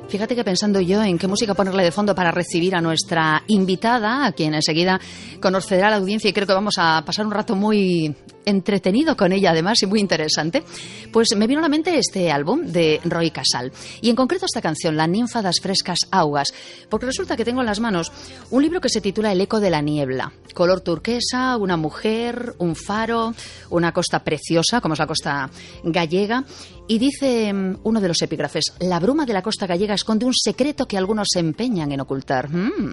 Fíjate que pensando yo en qué música ponerle de fondo para recibir a nuestra invitada, a quien enseguida conocerá la audiencia, y creo que vamos a pasar un rato muy entretenido con ella, además, y muy interesante, pues me vino a la mente este álbum de Roi Casal, y en concreto esta canción, La ninfa das frescas augas, porque resulta que tengo en las manos un libro que se titula El eco de la niebla, color turquesa, una mujer, un faro, una costa preciosa, como es la costa gallega, y dice uno de los epígrafes: la bruma de la costa gallega esconde un secreto que algunos se empeñan en ocultar.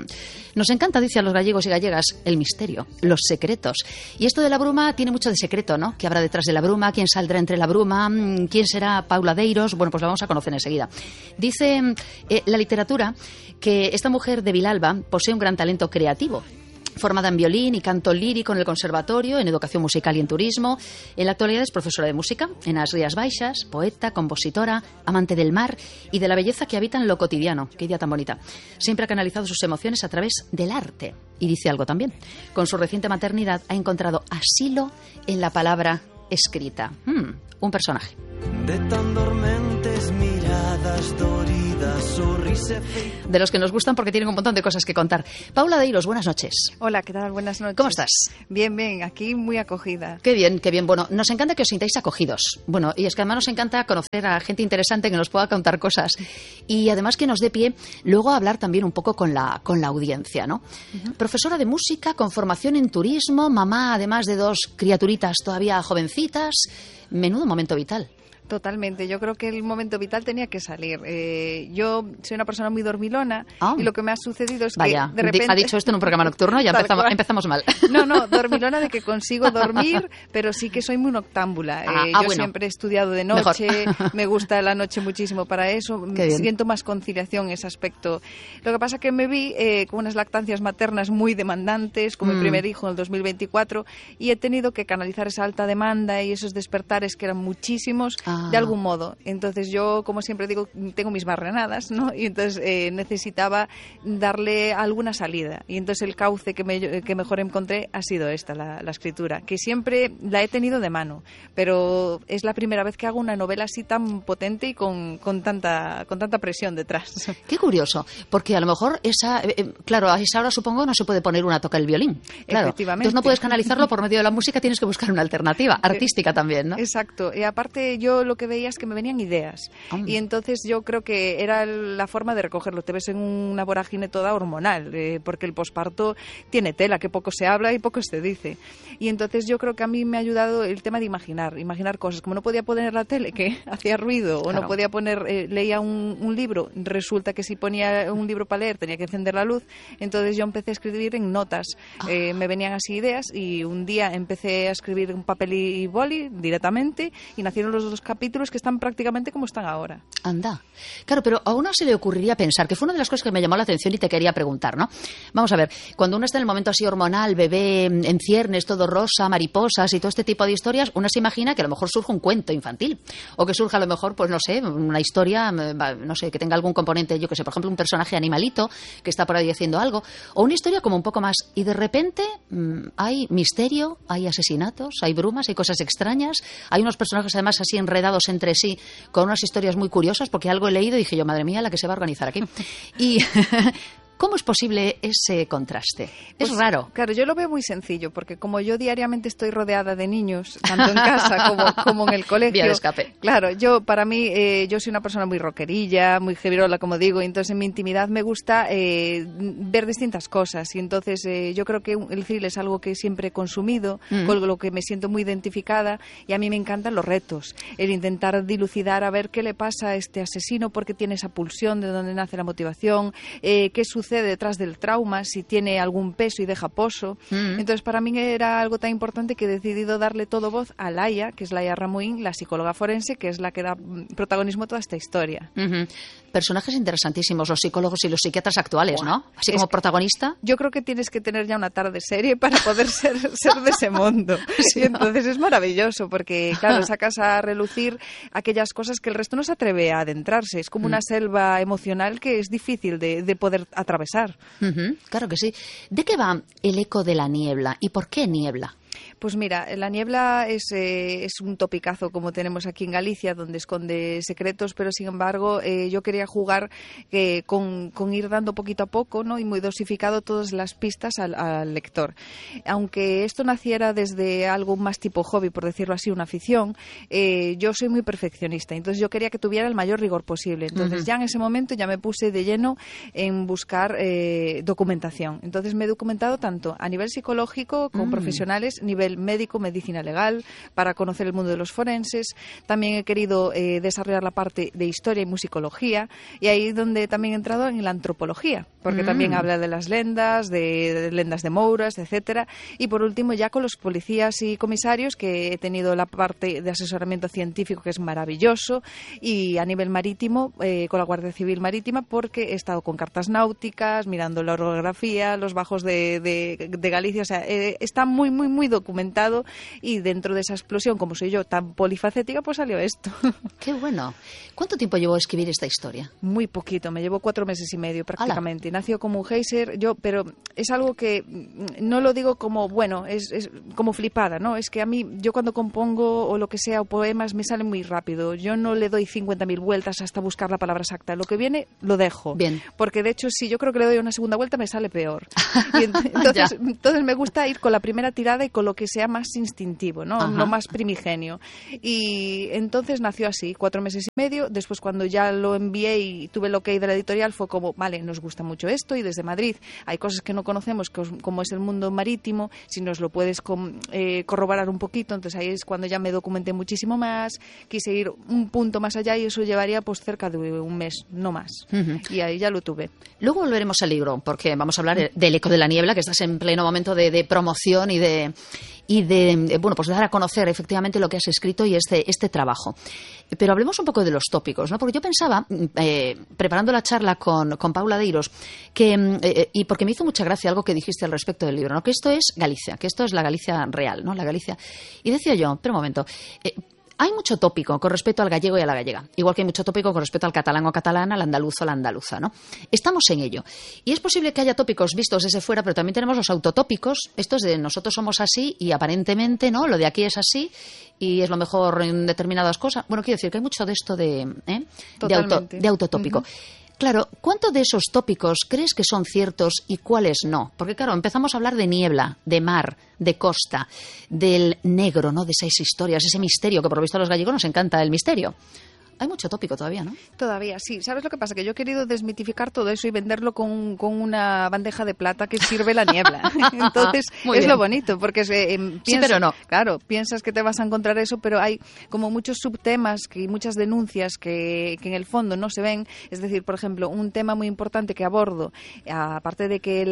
Nos encanta, dice a los gallegos y gallegas, el misterio, los secretos. Y esto de la bruma tiene mucho de secreto, ¿no? ¿Qué habrá detrás de la bruma? ¿Quién saldrá entre la bruma? ¿Quién será Paula Deiros? Bueno, pues la vamos a conocer enseguida. Dice la literatura que esta mujer de Vilalba posee un gran talento creativo. Formada en violín y canto lírico en el conservatorio, en educación musical y en turismo. En la actualidad es profesora de música en las Rías Baixas, poeta, compositora, amante del mar y de la belleza que habita en lo cotidiano. Qué idea tan bonita. Siempre ha canalizado sus emociones a través del arte. Y dice algo también. Con su reciente maternidad ha encontrado asilo en la palabra escrita. Un personaje. De tan dormentes miradas doridas, sonrisa. De los que nos gustan porque tienen un montón de cosas que contar. Paula Deiros, buenas noches. Hola, ¿qué tal? Buenas noches. ¿Cómo estás? Bien, bien, aquí muy acogida. Qué bien, qué bien. Bueno, nos encanta que os sintáis acogidos. Bueno, y es que además nos encanta conocer a gente interesante que nos pueda contar cosas. Y además que nos dé pie luego a hablar también un poco con la audiencia, ¿no? Profesora de música, con formación en turismo, mamá además de 2 criaturitas todavía jovencitas. Menudo momento vital. Totalmente, yo creo que el momento vital tenía que salir. Yo soy una persona muy dormilona y lo que me ha sucedido es que de repente... ha dicho esto en un programa nocturno, ya empezamos mal. No, dormilona de que consigo dormir, pero sí que soy muy noctámbula. Yo siempre he estudiado de noche, me gusta la noche muchísimo para eso, siento más conciliación en ese aspecto. Lo que pasa es que me vi con unas lactancias maternas muy demandantes, con mi primer hijo en el 2024, y he tenido que canalizar esa alta demanda y esos despertares que eran muchísimos, de algún modo. Entonces yo, como siempre digo, tengo mis barrenadas, ¿no? Y entonces necesitaba darle alguna salida. Y entonces el cauce que mejor encontré ha sido esta, la escritura, que siempre la he tenido de mano, pero es la primera vez que hago una novela así tan potente y con tanta presión detrás. Qué curioso, porque a lo mejor claro, a esa hora supongo no se puede poner una toca el violín. Claro. Efectivamente. Entonces no puedes canalizarlo por medio de la música, tienes que buscar una alternativa artística también, ¿no? Exacto. Y aparte yo lo que veía es que me venían ideas. Y entonces yo creo que era la forma de recogerlo. Te ves en una vorágine toda hormonal, porque el posparto tiene tela, que poco se habla y poco se dice. Y entonces yo creo que a mí me ha ayudado el tema de imaginar cosas. Como no podía poner la tele, que hacía ruido, o no podía poner, leía un libro, resulta que si ponía un libro para leer tenía que encender la luz. Entonces yo empecé a escribir en notas. Me venían así ideas y un día empecé a escribir en papel y boli directamente y nacieron los 2 capítulos que están prácticamente como están ahora. Anda. Claro, pero a uno se le ocurriría pensar, que fue una de las cosas que me llamó la atención y te quería preguntar, ¿no? Vamos a ver, cuando uno está en el momento así hormonal, bebé en ciernes, todo rosa, mariposas y todo este tipo de historias, uno se imagina que a lo mejor surge un cuento infantil, o que surja a lo mejor, pues no sé, una historia, no sé, que tenga algún componente, yo que sé, por ejemplo, un personaje animalito que está por ahí haciendo algo, o una historia como un poco más, y de repente hay misterio, hay asesinatos, hay brumas, hay cosas extrañas, hay unos personajes además así enredados entre sí, con unas historias muy curiosas, porque algo he leído y dije yo, madre mía, la que se va a organizar aquí. Y ¿cómo es posible ese contraste? Es pues, raro. Claro, yo lo veo muy sencillo, porque como yo diariamente estoy rodeada de niños, tanto en casa como en el colegio. Vía de escape. Claro, para mí, yo soy una persona muy rockerilla, muy heavyrola, como digo, y entonces en mi intimidad me gusta ver distintas cosas. Y entonces yo creo que el thriller es algo que siempre he consumido, con lo que me siento muy identificada, y a mí me encantan los retos. El intentar dilucidar a ver qué le pasa a este asesino, por qué tiene esa pulsión, de dónde nace la motivación, qué sucede detrás del trauma, si tiene algún peso y deja pozo. Entonces para mí era algo tan importante que he decidido darle todo voz a Laia, que es Laia Ramuín, la psicóloga forense, que es la que da protagonismo a toda esta historia. Personajes interesantísimos, los psicólogos y los psiquiatras actuales, ¿no? Así como protagonista. Yo creo que tienes que tener ya una tarde serie para poder ser de ese mundo. Sí, y entonces es maravilloso, porque claro, sacas a relucir aquellas cosas que el resto no se atreve a adentrarse. Es como una selva emocional que es difícil de poder atravesar. Claro que sí. ¿De qué va El eco de la niebla y por qué niebla? Pues mira, La niebla es un topicazo como tenemos aquí en Galicia, donde esconde secretos, pero sin embargo yo quería jugar con ir dando poquito a poco, ¿no? Y muy dosificado todas las pistas al lector. Aunque esto naciera desde algo más tipo hobby, por decirlo así, una afición, yo soy muy perfeccionista, entonces yo quería que tuviera el mayor rigor posible. Entonces ya en ese momento ya me puse de lleno en buscar documentación. Entonces me he documentado tanto a nivel psicológico con profesionales, nivel médico, medicina legal, para conocer el mundo de los forenses. También he querido desarrollar la parte de historia y musicología, y ahí donde también he entrado en la antropología, porque también habla de las lendas, de lendas de mouras, etcétera. Y por último, ya con los policías y comisarios, que he tenido la parte de asesoramiento científico, que es maravilloso, y a nivel marítimo, con la Guardia Civil Marítima, porque he estado con cartas náuticas, mirando la orografía, los bajos de Galicia. O sea, está muy, muy, muy documentado, y dentro de esa explosión, como soy yo tan polifacética, pues salió esto. ¡Qué bueno! ¿Cuánto tiempo llevó a escribir esta historia? Muy poquito, me llevó 4 meses y medio prácticamente. Nació como un geyser, pero es algo que no lo digo como, bueno, es como flipada, ¿no? Es que a mí, yo cuando compongo o lo que sea, o poemas, me salen muy rápido. Yo no le doy 50.000 vueltas hasta buscar la palabra exacta. Lo que viene, lo dejo. Bien. Porque de hecho, si yo creo que le doy una segunda vuelta, me sale peor. Y entonces me gusta ir con la primera tirada y con lo que sea más instintivo, ¿no? Lo más primigenio. Y entonces nació así, 4 meses y medio. Después, cuando ya lo envié y tuve el ok de la editorial, fue como, vale, nos gusta mucho esto, y desde Madrid hay cosas que no conocemos, como es el mundo marítimo, si nos lo puedes corroborar un poquito. Entonces ahí es cuando ya me documenté muchísimo más, quise ir un punto más allá, y eso llevaría pues cerca de un mes, no más. Y ahí ya lo tuve. Luego volveremos al libro, porque vamos a hablar del Eco de la Niebla, que estás en pleno momento de promoción y de bueno, pues dar a conocer efectivamente lo que has escrito y este trabajo. Pero hablemos un poco de los tópicos, ¿no? Porque yo pensaba, preparando la charla con Paula Deiros, y porque me hizo mucha gracia algo que dijiste al respecto del libro, ¿no? Que esto es Galicia, que esto es la Galicia real, ¿no? La Galicia. Y decía yo, pero un momento, hay mucho tópico con respecto al gallego y a la gallega, igual que hay mucho tópico con respecto al catalán o catalana, al andaluz o la andaluza, ¿no? Estamos en ello. Y es posible que haya tópicos vistos desde fuera, pero también tenemos los autotópicos, estos de nosotros somos así y aparentemente, ¿no? Lo de aquí es así y es lo mejor en determinadas cosas. Bueno, quiero decir que hay mucho de esto de autotópico. Claro, ¿cuántos de esos tópicos crees que son ciertos y cuáles no? Porque claro, empezamos a hablar de niebla, de mar, de costa, del negro, ¿no? De esas historias, ese misterio, que por lo visto a los gallegos nos encanta el misterio. Hay mucho tópico todavía, ¿no? Todavía, sí. ¿Sabes lo que pasa? Que yo he querido desmitificar todo eso y venderlo con una bandeja de plata que sirve la niebla. Entonces, es lo bonito, porque sí, pero no. Claro, piensas que te vas a encontrar eso, pero hay como muchos subtemas y muchas denuncias que en el fondo no se ven. Es decir, por ejemplo, un tema muy importante que abordo, aparte de que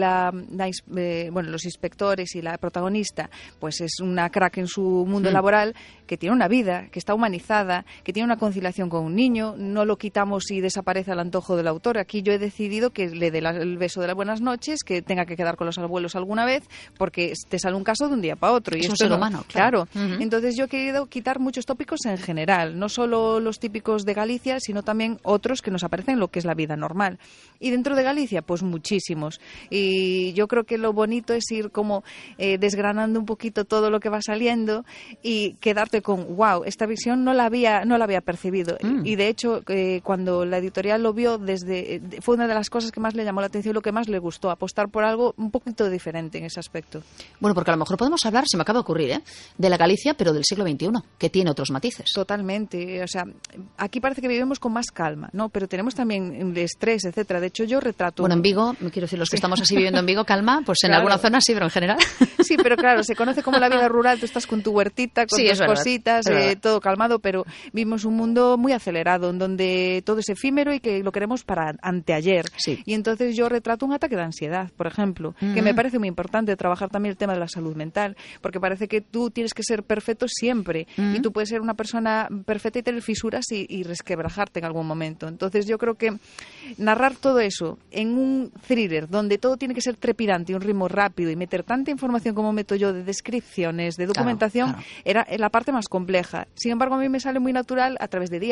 los inspectores y la protagonista pues es una crack en su mundo laboral, que tiene una vida, que está humanizada, que tiene una conciliación con un niño, no lo quitamos y desaparece al antojo del autor. Aquí yo he decidido que le dé el beso de las buenas noches, que tenga que quedar con los abuelos alguna vez, porque te sale un caso de un día para otro. Es un ser humano, claro. Entonces yo he querido quitar muchos tópicos en general, no solo los típicos de Galicia, sino también otros que nos aparecen en lo que es la vida normal. Y dentro de Galicia, pues muchísimos. Y yo creo que lo bonito es ir como desgranando un poquito todo lo que va saliendo y quedarte con, wow, esta visión no la había percibido. Y de hecho, cuando la editorial lo vio, fue una de las cosas que más le llamó la atención y lo que más le gustó, apostar por algo un poquito diferente en ese aspecto. Bueno, porque a lo mejor podemos hablar, se me acaba de ocurrir, de la Galicia, pero del siglo XXI, que tiene otros matices. Totalmente. O sea, aquí parece que vivimos con más calma, ¿no? Pero tenemos también el estrés, etcétera. De hecho, yo retrato... Bueno, en Vigo, quiero decir, los que estamos así viviendo en Vigo, calma, pues en alguna zona sí, pero en general... Sí, pero claro, se conoce como la vida rural, tú estás con tu huertita, con tus cositas, todo calmado, pero vivimos un mundo muy acelerado, en donde todo es efímero y que lo queremos para anteayer. Sí. Y entonces yo retrato un ataque de ansiedad, por ejemplo, que me parece muy importante trabajar también el tema de la salud mental, porque parece que tú tienes que ser perfecto siempre, y tú puedes ser una persona perfecta y tener fisuras y resquebrajarte en algún momento. Entonces yo creo que narrar todo eso en un thriller donde todo tiene que ser trepidante y un ritmo rápido y meter tanta información como meto yo de descripciones, de documentación, era la parte más compleja. Sin embargo, a mí me sale muy natural a través de diálogo,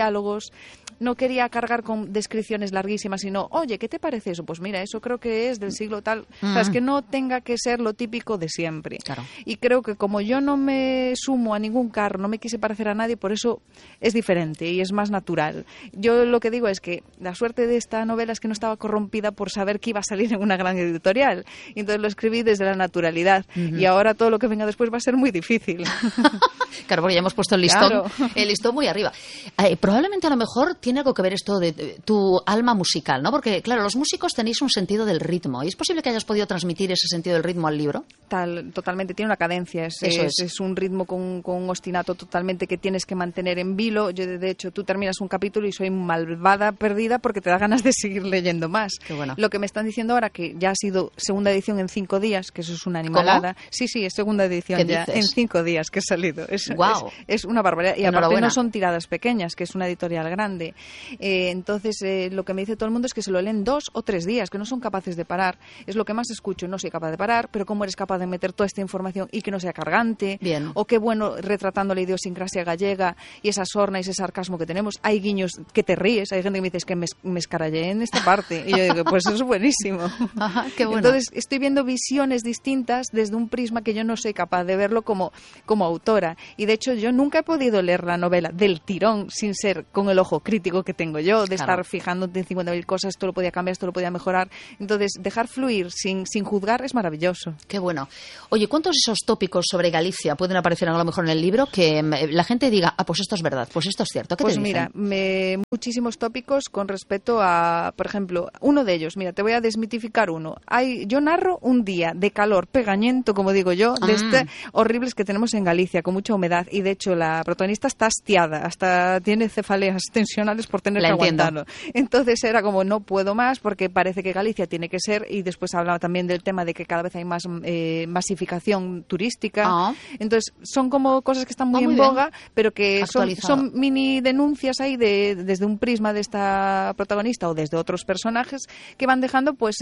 diálogos. No quería cargar con descripciones larguísimas, sino, oye, ¿qué te parece eso? Pues mira, eso creo que es del siglo tal. O sea, es que no tenga que ser lo típico de siempre. Claro. Y creo que como yo no me sumo a ningún carro, no me quise parecer a nadie, por eso es diferente y es más natural. Yo lo que digo es que la suerte de esta novela es que no estaba corrompida por saber que iba a salir en una gran editorial. Y entonces lo escribí desde la naturalidad. Y ahora todo lo que venga después va a ser muy difícil. Claro, porque ya hemos puesto el listón, claro, el listón muy arriba. Probablemente a lo mejor tiene algo que ver esto de tu alma musical, ¿no? Porque, claro, los músicos tenéis un sentido del ritmo. ¿Y es posible que hayas podido transmitir ese sentido del ritmo al libro? Totalmente, tiene una cadencia. Es un ritmo con un ostinato totalmente que tienes que mantener en vilo. Yo, de hecho, tú terminas un capítulo y soy malvada perdida porque te da ganas de seguir leyendo más. Qué bueno. Lo que me están diciendo ahora, que ya ha sido segunda edición en 5 días, que eso es una animalada. ¿Cómo? Sí, es segunda edición ya en 5 días que ha salido. Wow. Es una barbaridad. Y aparte no son tiradas pequeñas, que es una editorial grande. Entonces, lo que me dice todo el mundo es que se lo leen 2 o 3 días, que no son capaces de parar. Es lo que más escucho. No soy capaz de parar, pero cómo eres capaz de meter toda esta información y que no sea cargante. Bien. O qué bueno retratando la idiosincrasia gallega y esa sorna y ese sarcasmo que tenemos. Hay guiños que te ríes. Hay gente que me dice, es que me escarallé en esta parte. Y yo digo, pues eso es buenísimo. Ajá, qué bueno. Entonces, estoy viendo visiones distintas desde un prisma que yo no soy capaz de verlo como autora. Y de hecho, yo nunca he podido leer la novela del tirón sin ser con el ojo crítico que tengo yo, de estar fijándote en 50.000 cosas, esto lo podía cambiar, esto lo podía mejorar. Entonces, dejar fluir sin juzgar es maravilloso. Qué bueno. Oye, ¿cuántos de esos tópicos sobre Galicia pueden aparecer a lo mejor en el libro que la gente diga, pues esto es verdad, pues esto es cierto? ¿Qué pues te dicen? Mira, muchísimos tópicos con respecto a, por ejemplo, uno de ellos, mira, te voy a desmitificar uno. Yo narro un día de calor pegañento, como digo yo, de horribles que tenemos en Galicia, con mucha humedad, y de hecho la protagonista está hastiada, hasta tiene cefaleas tensionales por tener que aguantarlo. Entonces era como, no puedo más, porque parece que Galicia tiene que ser, y después hablaba también del tema de que cada vez hay más masificación turística. Entonces son como cosas que están muy en boga, pero que son mini denuncias ahí desde un prisma de esta protagonista o desde otros personajes que van dejando pues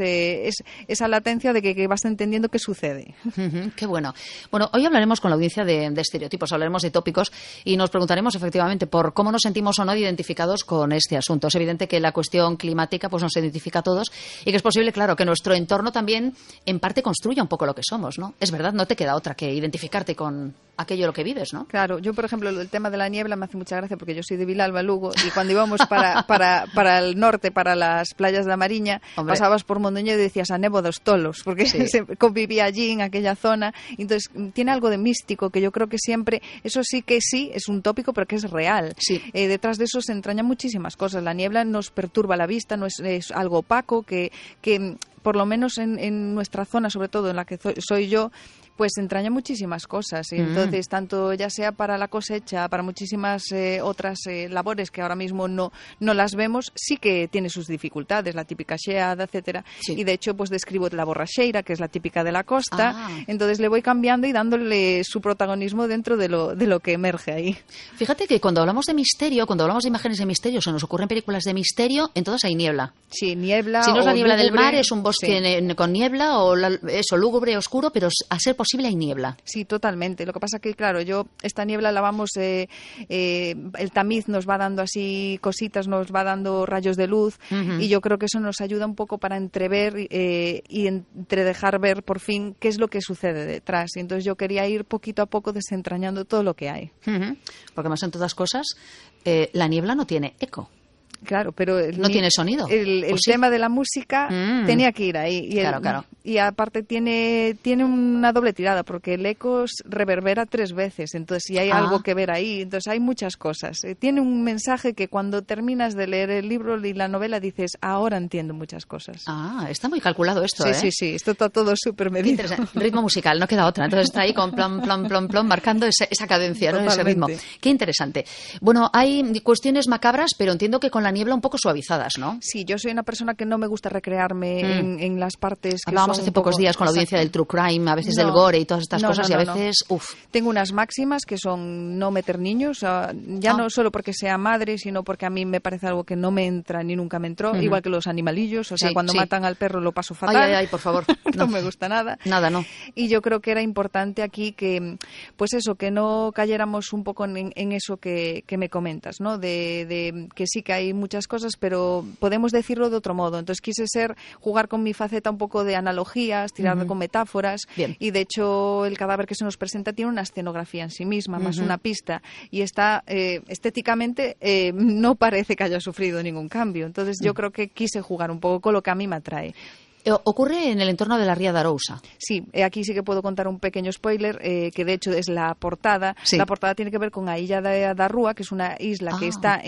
esa latencia de que vas entendiendo qué sucede. Qué bueno. Bueno, hoy hablaremos con la audiencia de estereotipos, hablaremos de tópicos y nos preguntaremos efectivamente por cómo nos sentimos o no identificados con este asunto. Es evidente que la cuestión climática pues nos identifica a todos y que es posible, claro, que nuestro entorno también en parte construya un poco lo que somos, ¿no? Es verdad, no te queda otra que identificarte con aquello lo que vives, ¿no? Claro, yo por ejemplo el tema de la niebla me hace mucha gracia porque yo soy de Vilalba, Lugo, y cuando íbamos para el norte, para las playas de la Mariña, pasabas por Mondoñedo y decías a Nebo dos Tolos, porque se convivía allí en aquella zona. Entonces tiene algo de místico que yo creo que siempre, eso sí que sí, es un tópico, pero que es real. Sí. Detrás de eso se entrañan muchísimas cosas. La niebla nos perturba la vista, no es algo opaco que por lo menos en nuestra zona, sobre todo en la que soy yo, pues entraña muchísimas cosas. Entonces, tanto ya sea para la cosecha, para muchísimas otras labores que ahora mismo no las vemos, sí que tiene sus dificultades, la típica xeada, etcétera. Sí. Y de hecho, pues describo la borracheira, que es la típica de la costa. Entonces le voy cambiando y dándole su protagonismo dentro de lo que emerge ahí. Fíjate que cuando hablamos de misterio, cuando hablamos de imágenes de misterio, se nos ocurren películas de misterio, en todas hay niebla. Sí, niebla. Si no es la niebla lúgubre, del mar, es un bosque con niebla o eso, lúgubre, oscuro, pero a ser posible hay niebla. Sí, totalmente. Lo que pasa que, claro, esta niebla la vamos, el tamiz nos va dando así cositas, nos va dando rayos de luz, y yo creo que eso nos ayuda un poco para entrever y entredejar ver por fin qué es lo que sucede detrás. Y entonces yo quería ir poquito a poco desentrañando todo lo que hay. Porque más en todas cosas, la niebla no tiene eco. Claro, pero no tiene sonido. El tema de la música tenía que ir ahí. Y claro. Y aparte tiene una doble tirada, porque el eco reverbera 3 veces, entonces sí hay algo que ver ahí. Entonces hay muchas cosas. Tiene un mensaje que cuando terminas de leer el libro y la novela dices, ahora entiendo muchas cosas. Está muy calculado esto, Sí, esto está todo súper medido. Ritmo musical, no queda otra. Entonces está ahí con plom, plom, plom, plom, marcando esa cadencia, ¿no? Ese ritmo. Qué interesante. Bueno, hay cuestiones macabras, pero entiendo que con la niebla un poco suavizadas, ¿no? Sí, yo soy una persona que no me gusta recrearme en las partes que hablábamos son hace pocos días con la audiencia del true crime, a veces del gore y todas estas cosas, y a veces, Tengo unas máximas que son no meter niños, no solo porque sea madre, sino porque a mí me parece algo que no me entra ni nunca me entró, igual que los animalillos, cuando matan al perro lo paso fatal. Ay, por favor. No me gusta nada. Nada, no. Y yo creo que era importante aquí que, pues eso, que no cayéramos un poco en eso que me comentas, ¿no? De que sí que hay muchas cosas, pero podemos decirlo de otro modo. Entonces quise jugar con mi faceta un poco de analogías, tirarme con metáforas. Bien. Y de hecho el cadáver que se nos presenta tiene una escenografía en sí misma, más una pista. Y está estéticamente no parece que haya sufrido ningún cambio. Entonces yo creo que quise jugar un poco con lo que a mí me atrae. Ocurre en el entorno de la Ría de Arousa. Sí, aquí sí que puedo contar un pequeño spoiler, que de hecho es la portada. Sí. La portada tiene que ver con a Illa da Rúa, que es una isla que está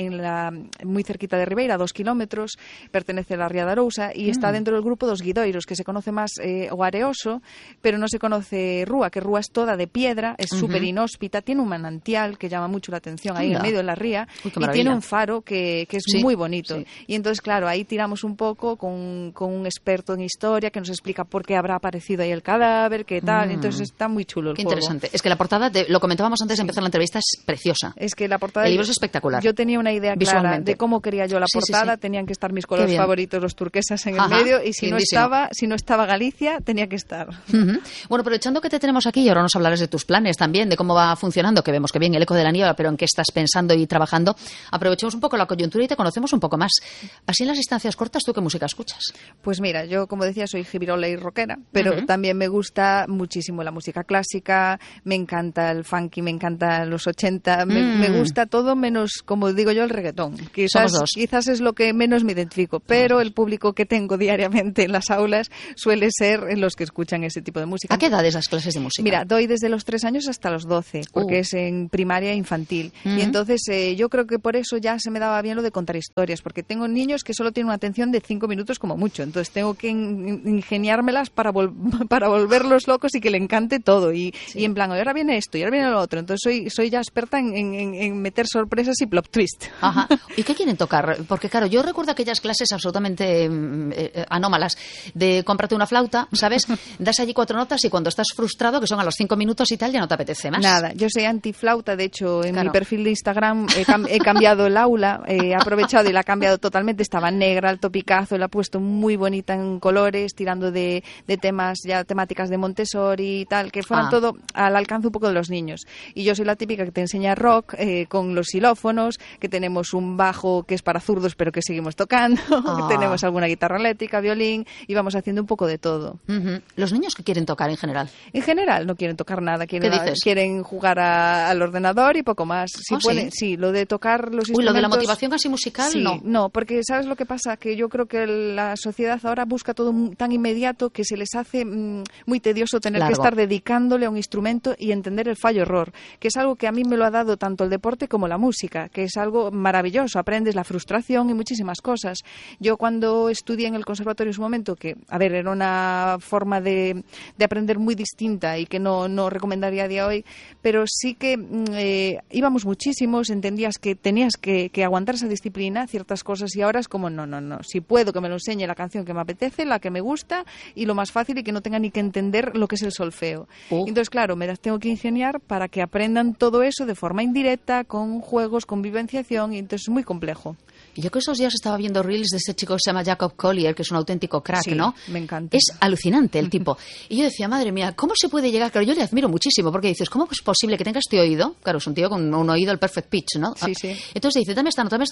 muy cerquita de Ribeira, a 2 kilómetros, pertenece a la Ría de Arousa y está dentro del grupo dos Guidoiros, que se conoce más o Areoso, pero no se conoce Rúa, que Rúa es toda de piedra, es súper inhóspita, tiene un manantial que llama mucho la atención ahí en medio de la ría. Uy, y tiene un faro que es muy bonito. Sí. Y entonces, claro, ahí tiramos un poco con un experto en historia que nos explica por qué habrá aparecido ahí el cadáver, qué tal. Entonces está muy chulo el juego. Qué interesante. Es que la portada, lo comentábamos antes de empezar la entrevista, es preciosa. Es que la portada... El libro es espectacular. Yo tenía una idea clara de cómo quería yo la portada. Sí. Tenían que estar mis colores favoritos, los turquesas en el medio, y si no estaba Galicia, tenía que estar. Bueno, aprovechando que te tenemos aquí, y ahora nos hablarás de tus planes también, de cómo va funcionando, que vemos que bien el Eco de la Niebla, pero en qué estás pensando y trabajando, aprovechemos un poco la coyuntura y te conocemos un poco más. Así en las distancias cortas, ¿tú qué música escuchas? Pues mira, yo como decía soy jibirola y rockera, pero también me gusta muchísimo la música clásica, me encanta el funky, me encanta los 80, me gusta todo menos, como digo yo, el reggaetón. Quizás es lo que menos me identifico, pero el público que tengo diariamente en las aulas suele ser los que escuchan ese tipo de música. ¿A qué edades las clases de música? Mira, doy desde los 3 años hasta los 12, porque es en primaria e infantil. Y entonces yo creo que por eso ya se me daba bien lo de contar historias, porque tengo niños que solo tienen una atención de 5 minutos como mucho, entonces tengo que ingeniármelas para volverlos locos y que le encante todo. Y en plan, ahora viene esto y ahora viene lo otro. Entonces soy ya experta en meter sorpresas y plot twist. Ajá. ¿Y qué quieren tocar? Porque claro, yo recuerdo aquellas clases absolutamente anómalas de cómprate una flauta, ¿sabes? Das allí 4 notas y cuando estás frustrado, que son a los 5 minutos y tal, ya no te apetece más. Nada, yo soy antiflauta. De hecho, en mi perfil de Instagram he cambiado el aula, he aprovechado y la he cambiado totalmente. Estaba negra, al topicazo, la he puesto muy bonita en colores, tirando de temáticas de Montessori y tal, que fueran todo al alcance un poco de los niños. Y yo soy la típica que te enseña rock con los xilófonos, que tenemos un bajo que es para zurdos pero que seguimos tocando, que tenemos alguna guitarra eléctrica, violín, y vamos haciendo un poco de todo. ¿Los niños qué quieren tocar en general? En general no quieren tocar nada, quieren jugar al ordenador y poco más. Sí, lo de tocar los instrumentos... lo de la motivación así musical, no, porque ¿sabes lo que pasa? Que yo creo que la sociedad ahora busca todo tan inmediato que se les hace muy tedioso tener que estar dedicándole a un instrumento y entender el fallo-error, que es algo que a mí me lo ha dado tanto el deporte como la música, que es algo maravilloso, aprendes la frustración y muchísimas cosas. Yo cuando estudié en el conservatorio en su momento, que, a ver, era una forma de aprender muy distinta y que no recomendaría a día de hoy, pero sí que íbamos muchísimos, entendías que tenías que aguantar esa disciplina, ciertas cosas, y ahora es como, no, si puedo que me lo enseñe la canción que me apetece, la que me gusta, y lo más fácil y que no tenga ni que entender lo que es el solfeo. Entonces, claro, me las tengo que ingeniar para que aprendan todo eso de forma indirecta, con juegos, con vivenciación, y entonces es muy complejo. Y yo que esos días estaba viendo reels de ese chico que se llama Jacob Collier, que es un auténtico crack, ¿no? Me encanta. Es alucinante el tipo. Y yo decía, madre mía, ¿cómo se puede llegar? Claro, yo le admiro muchísimo, porque dices, ¿cómo es posible que tenga este oído? Claro, es un tío con un oído, el perfect pitch, ¿no? Sí. Entonces dice, dame esta nota,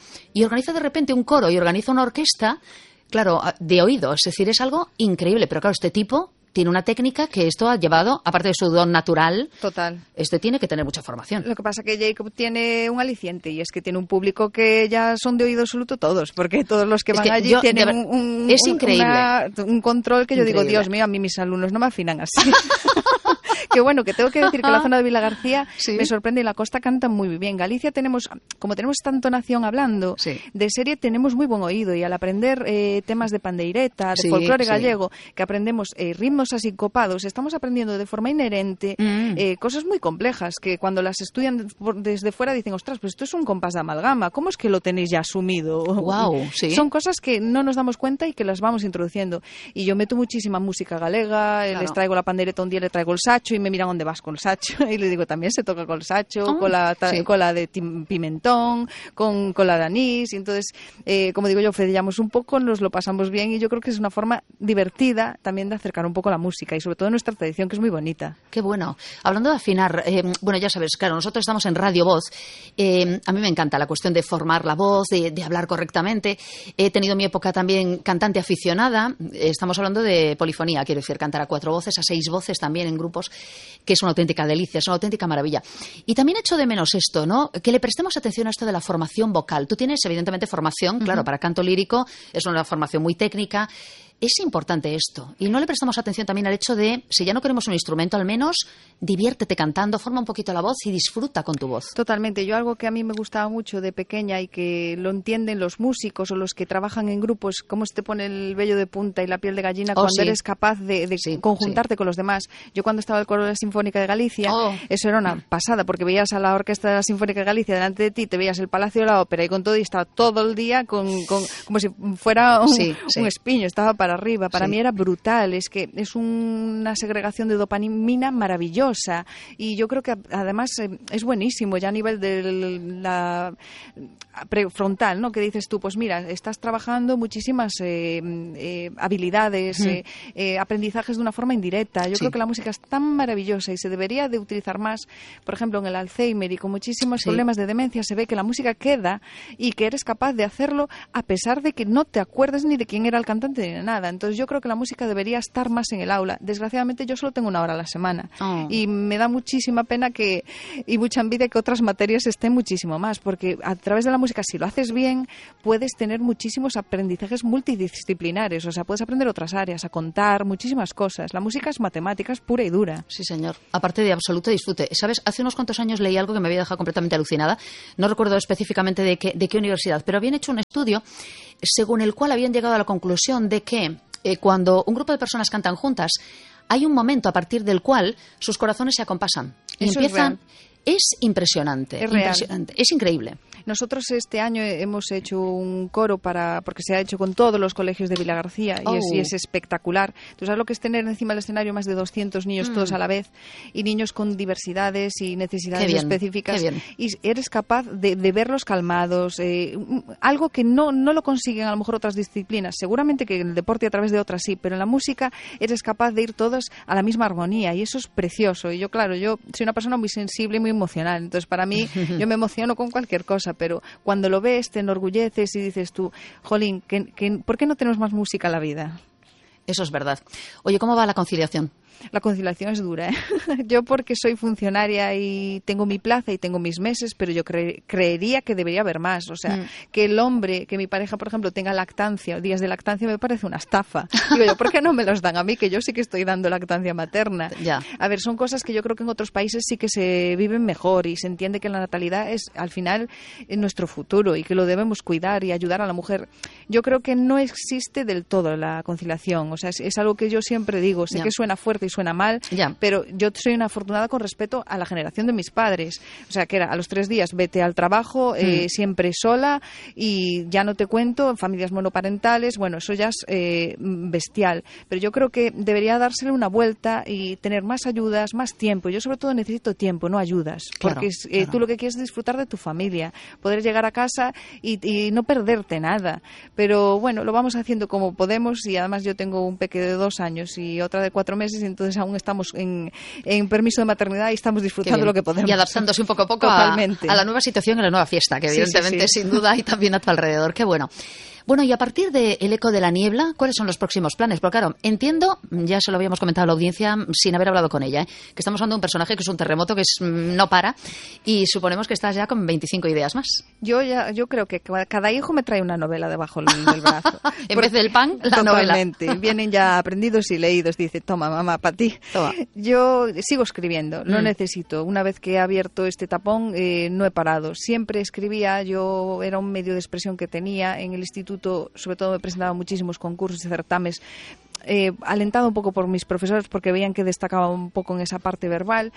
y organiza de repente un coro y organiza una orquesta, claro, de oído. Es decir, es algo increíble. Pero claro, este tipo tiene una técnica que esto ha llevado, aparte de su don natural. Total. Este tiene que tener mucha formación. Lo que pasa es que Jacob tiene un aliciente, y es que tiene un público que ya son de oído absoluto todos, porque todos los que van allí tienen un control que yo digo, Dios mío, a mí mis alumnos no me afinan así. Que bueno, que tengo que decir que la zona de Vilagarcía me sorprende y la costa canta muy bien. Galicia como tenemos tanta nación hablando, de serie tenemos muy buen oído y al aprender temas de pandeireta, de folclore gallego, que aprendemos ritmos así copados, estamos aprendiendo de forma inherente cosas muy complejas que cuando las estudian desde fuera dicen, ostras, pues esto es un compás de amalgama, ¿cómo es que lo tenéis ya asumido? Wow, Son cosas que no nos damos cuenta y que las vamos introduciendo. Y yo meto muchísima música galega, les traigo la pandereta un día, le traigo el sacho y me miran dónde vas con el sacho y le digo, también se toca con el sacho, con la de pimentón, con la de anís, y entonces, como digo yo, fedillamos un poco, nos lo pasamos bien y yo creo que es una forma divertida también de acercar un poco la música y sobre todo nuestra tradición, que es muy bonita. Qué bueno. Hablando de afinar, bueno, ya sabes, claro, nosotros estamos en Radio Voz, a mí me encanta la cuestión de formar la voz, de hablar correctamente. He tenido mi época también cantante aficionada, estamos hablando de polifonía, quiero decir, cantar a 4 voces, a 6 voces también en grupos, que es una auténtica delicia, es una auténtica maravilla. Y también echo de menos esto, ¿no? Que le prestemos atención a esto de la formación vocal. Tú tienes, evidentemente, formación, claro, para canto lírico, es una formación muy técnica. Es importante esto. Y no le prestamos atención también al hecho de, si ya no queremos un instrumento, al menos diviértete cantando, forma un poquito la voz y disfruta con tu voz. Totalmente. Yo algo que a mí me gustaba mucho de pequeña y que lo entienden los músicos o los que trabajan en grupos, cómo se te pone el vello de punta y la piel de gallina cuando eres capaz de conjuntarte con los demás. Yo cuando estaba en el coro de la Sinfónica de Galicia, eso era una pasada, porque veías a la Orquesta de la Sinfónica de Galicia delante de ti, te veías el Palacio de la Ópera y con todo, y estaba todo el día como si fuera un espiño, estaba para arriba. Para mí era brutal, es que es una segregación de dopamina maravillosa y yo creo que además es buenísimo ya a nivel de la prefrontal, ¿no? Que dices tú, pues mira, estás trabajando muchísimas habilidades, aprendizajes de una forma indirecta. Yo creo que la música es tan maravillosa y se debería de utilizar más, por ejemplo, en el Alzheimer y con muchísimos problemas de demencia se ve que la música queda y que eres capaz de hacerlo a pesar de que no te acuerdes ni de quién era el cantante ni de nada. Entonces yo creo que la música debería estar más en el aula. Desgraciadamente yo solo tengo 1 hora a la semana y me da muchísima pena y mucha envidia que otras materias estén muchísimo más, porque a través de la música, si lo haces bien, puedes tener muchísimos aprendizajes multidisciplinares, o sea, puedes aprender otras áreas, a contar, muchísimas cosas. La música es matemáticas pura y dura. Sí, señor. Aparte de absoluto disfrute. ¿Sabes? Hace unos cuantos años leí algo que me había dejado completamente alucinada. No recuerdo específicamente de qué universidad, pero habían hecho un estudio según el cual habían llegado a la conclusión de que cuando un grupo de personas cantan juntas, hay un momento a partir del cual sus corazones se acompasan y empiezan. Es impresionante, es increíble. Nosotros este año hemos hecho un coro porque se ha hecho con todos los colegios de Vilagarcía y es espectacular. ¿Tú sabes lo que es tener encima del escenario más de 200 niños todos a la vez y niños con diversidades y necesidades específicas? Y eres capaz de verlos calmados, algo que no lo consiguen a lo mejor otras disciplinas. Seguramente que en el deporte a través de otras sí, pero en la música eres capaz de ir todos a la misma armonía y eso es precioso. Y yo soy una persona muy sensible y muy emocional, entonces para mí yo me emociono con cualquier cosa, pero cuando lo ves te enorgulleces y dices tú, jolín, ¿por qué no tenemos más música en la vida? Eso es verdad. Oye, ¿cómo va la conciliación? La conciliación es dura, ¿eh? Yo porque soy funcionaria y tengo mi plaza y tengo mis meses, pero yo creería que debería haber más. O sea, que el hombre, que mi pareja, por ejemplo, tenga lactancia, días de lactancia, me parece una estafa. Digo yo, ¿por qué no me los dan a mí? Que yo sí que estoy dando lactancia materna. Ya. A ver, son cosas que yo creo que en otros países sí que se viven mejor y se entiende que la natalidad es, al final, nuestro futuro y que lo debemos cuidar y ayudar a la mujer. Yo creo que no existe del todo la conciliación. O sea, es algo que yo siempre digo. Sé que suena fuerte y suena mal, pero yo soy una afortunada con respecto a la generación de mis padres. O sea, que era a los 3 días vete al trabajo, siempre sola y ya no te cuento, en familias monoparentales, bueno, eso ya es bestial. Pero yo creo que debería dársele una vuelta y tener más ayudas, más tiempo. Yo sobre todo necesito tiempo, no ayudas. Porque tú lo que quieres es disfrutar de tu familia, poder llegar a casa y no perderte nada. Pero bueno, lo vamos haciendo como podemos y además yo tengo un peque de 2 años y otra de 4 meses y entonces aún estamos en permiso de maternidad y estamos disfrutando lo que podemos. Y adaptándose un poco a poco a la nueva situación y a la nueva fiesta, que evidentemente sin duda hay también a tu alrededor. Qué bueno. Bueno, y a partir de El eco de la niebla, ¿cuáles son los próximos planes? Porque claro, entiendo, ya se lo habíamos comentado a la audiencia sin haber hablado con ella, que estamos hablando de un personaje que es un terremoto, que no para, y suponemos que estás ya con 25 ideas más. Yo creo que cada hijo me trae una novela debajo del brazo. En vez del pan, la totalmente. novela. Vienen ya aprendidos y leídos. Dice, toma, mamá, para ti. Toma. Yo sigo escribiendo, no necesito. Una vez que he abierto este tapón, no he parado. Siempre escribía, yo era un medio de expresión que tenía. En el instituto, sobre todo, me presentaba muchísimos concursos y certámenes, alentado un poco por mis profesores porque veían que destacaba un poco en esa parte verbal,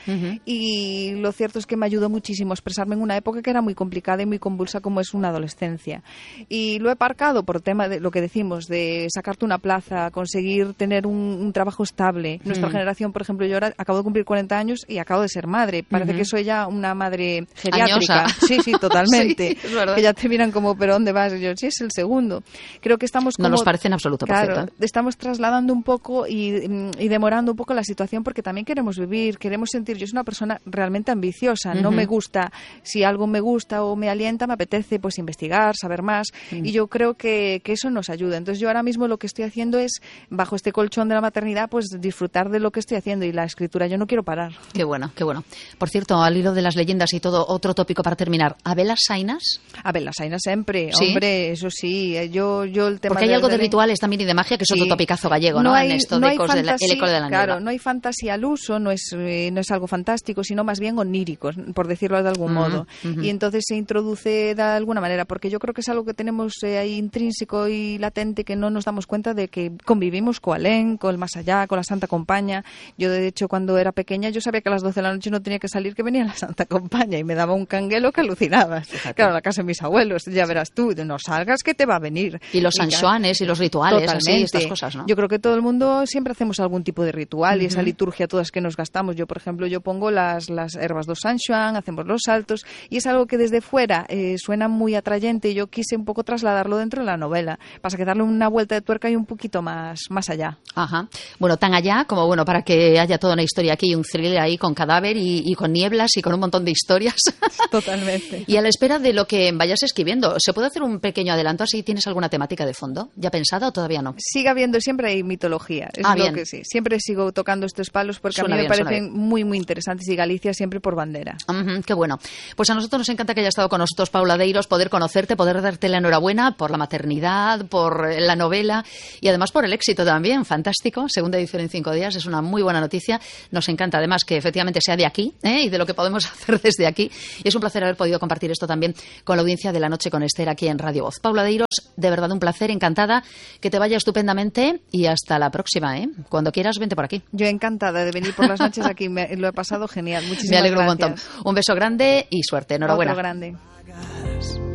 y lo cierto es que me ayudó muchísimo a expresarme en una época que era muy complicada y muy convulsa como es una adolescencia, y lo he aparcado por tema de lo que decimos de sacarte una plaza, conseguir tener un trabajo estable. Nuestra generación, por ejemplo, yo ahora acabo de cumplir 40 años y acabo de ser madre, parece que soy ya una madre geriátrica. Añosa. Sí, totalmente. Sí, es verdad. Que ya te miran como, ¿pero dónde vas? Y yo, sí, es el segundo. Creo que estamos como, no nos parece en absoluto, por claro, cierto. Estamos trasladando un poco y demorando un poco la situación porque también queremos vivir, queremos sentir. Yo soy una persona realmente ambiciosa, no me gusta, si algo me gusta o me alienta, me apetece pues investigar, saber más, y yo creo que eso nos ayuda. Entonces yo ahora mismo lo que estoy haciendo es, bajo este colchón de la maternidad, pues disfrutar de lo que estoy haciendo, y la escritura yo no quiero parar. Qué bueno, qué bueno. Por cierto, al hilo de las leyendas y todo, otro tópico para terminar, ¿Abelas Sainas? Abelas Sainas siempre, ¿Sí? Hombre, eso sí, yo el tema. Porque hay algo de rituales también y de magia que es otro topicazo gallego, ¿no? En esto de ecos el eco de la niebla. Claro, no hay fantasía al uso, no es algo fantástico, sino más bien onírico, por decirlo de algún modo. Y entonces se introduce de alguna manera, porque yo creo que es algo que tenemos ahí intrínseco y latente, que no nos damos cuenta de que convivimos con Alén, con el más allá, con la Santa Compaña. Yo, de hecho, cuando era pequeña, yo sabía que a las 12 de la noche no tenía que salir, que venía la Santa Compaña, y me daba un canguelo que alucinabas. Fíjate. Claro, la casa de mis abuelos, ya verás tú, no salgas que te va a venir. Y los sanjuanes y los rituales, así, estas cosas, ¿no? Yo creo que todo el mundo siempre hacemos algún tipo de ritual, y esa liturgia todas que nos gastamos. Yo, por ejemplo, pongo las herbas do San Xoán, hacemos los saltos, y es algo que desde fuera suena muy atrayente, y yo quise un poco trasladarlo dentro de la novela, para que darle una vuelta de tuerca y un poquito más allá. Ajá. Bueno, tan allá como bueno, para que haya toda una historia aquí, un thriller ahí con cadáver y con nieblas y con un montón de historias. Totalmente. Y a la espera de lo que vayas escribiendo, ¿se puede hacer un pequeño adelanto así? ¿Tienes alguna temática de fondo ya pensada o todavía no? Sigue habiendo, siempre hay mitología. Es lo bien. Que sí. Siempre sigo tocando estos palos porque a mí me parecen muy, muy interesantes, y Galicia siempre por bandera. Qué bueno. Pues a nosotros nos encanta que haya estado con nosotros Paula Deiros, poder conocerte, poder darte la enhorabuena por la maternidad, por la novela y además por el éxito también. Fantástico. Segunda edición en 5 días. Es una muy buena noticia. Nos encanta además que efectivamente sea de aquí, y de lo que podemos hacer desde aquí. Y es un placer haber podido compartir esto también con la audiencia de La Noche con Esther aquí en Radio Voz. Paula Deiros, de verdad un placer, encantada, que te vaya estupendamente y hasta la próxima, ¿eh? Cuando quieras, vente por aquí. Yo encantada de venir por las noches aquí, lo he pasado genial. Muchísimas gracias. Me alegro gracias. un montón. Un beso grande y suerte. Enhorabuena. Otro grande.